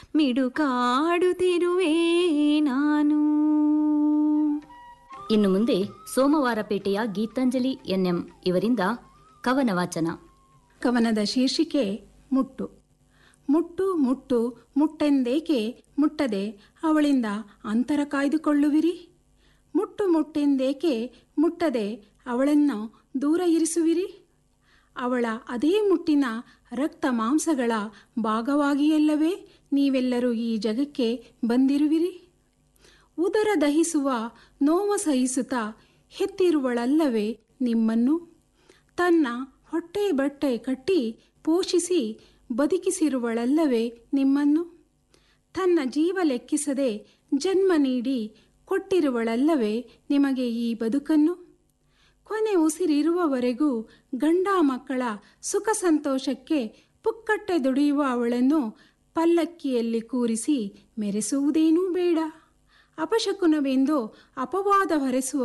ಮಿಡುಕಾಡುತ್ತಿರುವೆ ನಾನು. ಇನ್ನು ಮುಂದೆ ಸೋಮವಾರಪೇಟೆಯ ಗೀತಾಂಜಲಿ ಎನ್ಎಂ ಇವರಿಂದ ಕವನ ವಾಚನ. ಕವನದ ಶೀರ್ಷಿಕೆ ಮುಟ್ಟು. ಮುಟ್ಟು ಮುಟ್ಟು ಮುಟ್ಟೆಂದೇಕೆ ಮುಟ್ಟದೆ ಅವಳಿಂದ ಅಂತರ ಕಾಯ್ದುಕೊಳ್ಳುವಿರಿ? ಮುಟ್ಟು ಮುಟ್ಟೆಂದೇಕೆ ಮುಟ್ಟದೆ ಅವಳನ್ನು ದೂರ ಇರಿಸುವಿರಿ? ಅವಳ ಅದೇ ಮುಟ್ಟಿನ ರಕ್ತ ಮಾಂಸಗಳ ಭಾಗವಾಗಿಯಲ್ಲವೇ ನೀವೆಲ್ಲರೂ ಈ ಜಗಕ್ಕೆ ಬಂದಿರುವಿರಿ? ಉದರ ದಹಿಸುವ ನೋವ ಸಹಿಸುತ್ತಾ ಹೆತ್ತಿರುವಳಲ್ಲವೇ ನಿಮ್ಮನ್ನು? ತನ್ನ ಹೊಟ್ಟೆ ಬಟ್ಟೆ ಕಟ್ಟಿ ಪೋಷಿಸಿ ಬದುಕಿಸಿರುವಳಲ್ಲವೇ ನಿಮ್ಮನ್ನು? ತನ್ನ ಜೀವ ಲೆಕ್ಕಿಸದೆ ಜನ್ಮ ನೀಡಿ ಕೊಟ್ಟಿರುವಳಲ್ಲವೇ ನಿಮಗೆ ಈ ಬದುಕನ್ನು? ಕೊನೆ ಉಸಿರಿರುವವರೆಗೂ ಗಂಡ ಮಕ್ಕಳ ಸುಖ ಸಂತೋಷಕ್ಕೆ ಪುಕ್ಕಟ್ಟೆ ದುಡಿಯುವ ಅವಳನ್ನು ಪಲ್ಲಕ್ಕಿಯಲ್ಲಿ ಕೂರಿಸಿ ಮೆರೆಸುವುದೇನೂ ಬೇಡ. ಅಪಶಕುನವೆಂದು ಅಪವಾದ ಹೊರೆಸುವ